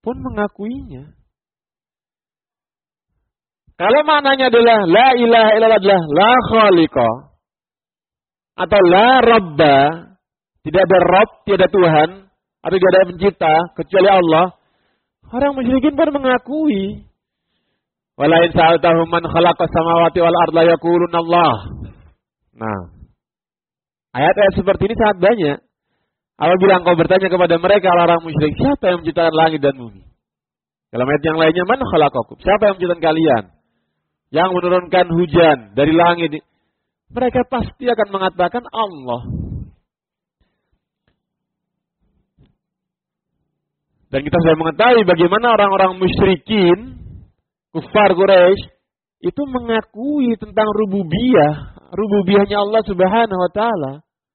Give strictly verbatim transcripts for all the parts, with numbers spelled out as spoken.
pun mengakuinya. Kalau maknanya adalah la ilaha illallah adalah la khaliqa atau la rabba, tidak ada Rabb, tidak ada Tuhan, atau tidak ada pencipta kecuali Allah, orang musyrikin pun mengakui. Wala in sa'altahum man khalaqas samawati wal arda yaquluna Allah. Nah, ayat-ayat seperti ini sangat banyak. Apabila engkau bertanya kepada mereka orang musyrik, siapa yang menciptakan langit dan bumi? Dalam ayat yang lainnya, man khalaqakum? Siapa yang menciptakan kalian? Yang menurunkan hujan dari langit? Mereka pasti akan mengatakan Allah. Dan kita sudah mengetahui bagaimana orang-orang musyrikin, kufar Quraisy, itu mengakui tentang rububiyah, rububiyahnya Allah Subhanahu wa taala.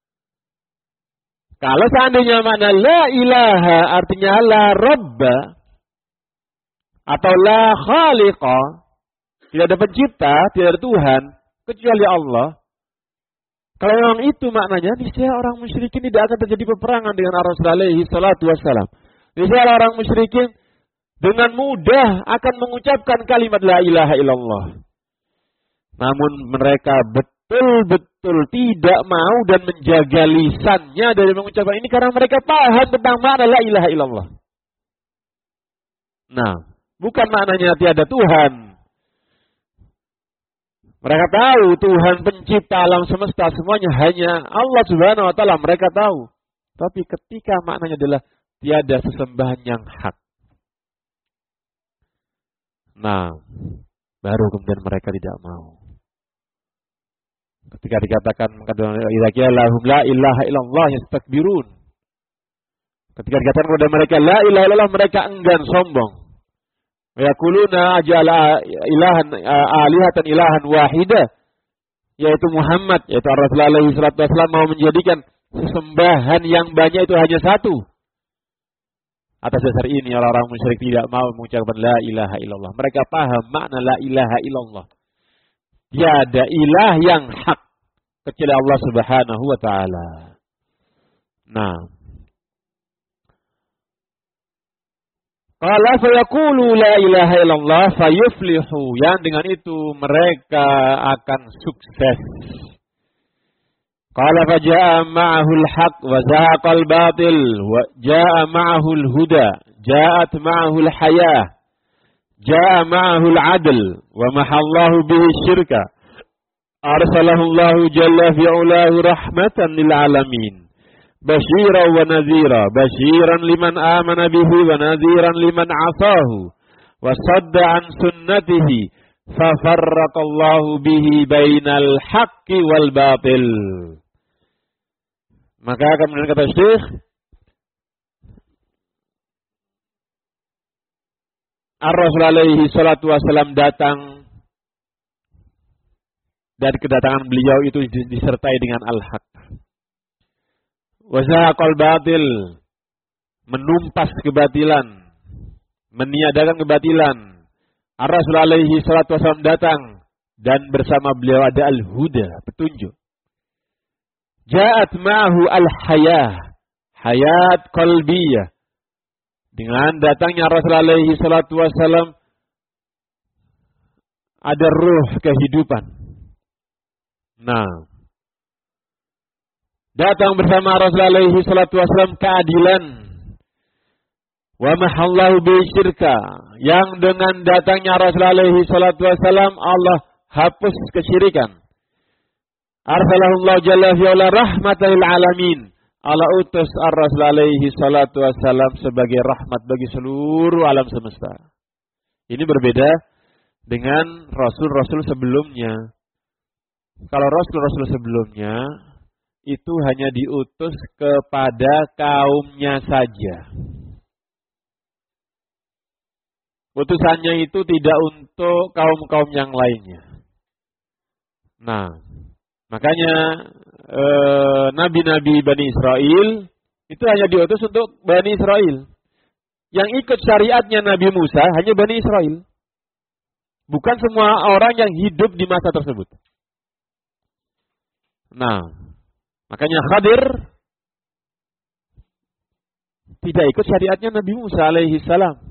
Kalau seandainya makna la ilaha artinya la rabba atau la khaliqa, tidak ada pencipta, tidak ada Tuhan kecuali Allah. Kalau memang itu maknanya, niscaya orang musyrikin tidak akan terjadi peperangan dengan Rasulullah alaihi salatu wassalam. Niscaya orang musyrikin dengan mudah akan mengucapkan kalimat la ilaha illallah. Namun mereka betul-betul tidak mau dan menjaga lisannya dari mengucapkan ini karena mereka paham tentang makna la ilaha illallah. Nah, bukan maknanya tiada Tuhan. Mereka tahu Tuhan pencipta alam semesta semuanya hanya Allah Subhanahu wa taala, mereka tahu. Tapi ketika maknanya adalah tiada sesembahan yang hak. Nah, baru kemudian mereka tidak mau. Ketika dikatakan idza qila lahum la ilaha illallah yastakbirun. Ketika dikatakan kepada mereka la ilaha illallah, mereka enggan, sombong. Wa yaquluna ajala ilahan alihatan ilahan wahida, yaitu Muhammad, yaitu Rasulullah alaihi salatu wasallam mau menjadikan sesembahan yang banyak itu hanya satu. Atas dasar ini orang-orang musyrik tidak mau mengucapkan la ilaha illallah. Mereka paham makna la ilaha illallah. Tiada ilah yang hak kecuali Allah Subhanahu wa taala. Nah, qala fa yaqulu la ilaha illallah fayuflihu, yang dengan itu mereka akan sukses. Qala fa jaa ma'ahu al-haq wa zahaqa al-batil wa jaa ma'ahu al-huda, jaat ma'ahu al-hayah, jaa ma'ahu al-'adl wa mahallahu bihi syirka. Arsalahu Allah jalla fi'ulahu rahmatan lil alamin. Basyiran wa nadhira, basyiran liman amana bihi wa nadhiran liman 'asahu wa sadda an sunnatihi, fa farraqallahu bihi bainal haqqi wal batil. Maka kemudian kata Syekh, Ar-Rasul alaihi salatu wasallam datang dan kedatangan beliau itu disertai dengan al-haq. Wazaqal batil, menumpas kebatilan, meniadakan kebatilan. Ar-Rasul alaihi salatu wasallam datang dan bersama beliau ada al-huda, petunjuk. Ja'at ma'ahu al-hayah, hayat qalbiyah. Dengan datangnya Rasul alaihi salatu wasallam ada ruh kehidupan. Nah, datang bersama Rasul alaihi salatu wasallam keadilan. Wa mahallahu bi syirka, yang dengan datangnya Rasul alaihi salatu wasallam Allah hapus kesyirikan. Arsalahullah jalla fi'ala rahmatan lil alamin. Allah utus Ar-Rasul alaihi salatu wasallam sebagai rahmat bagi seluruh alam semesta. Ini berbeda dengan rasul-rasul sebelumnya. Kalau rasul-rasul sebelumnya itu hanya diutus kepada kaumnya saja. Utusannya itu tidak untuk kaum-kaum yang lainnya. Nah, makanya eh, nabi-nabi Bani Israel itu hanya diutus untuk Bani Israel. Yang ikut syariatnya Nabi Musa hanya Bani Israel. Bukan semua orang yang hidup di masa tersebut. Nah, makanya Khadir tidak ikut syariatnya Nabi Musa alaihi salam.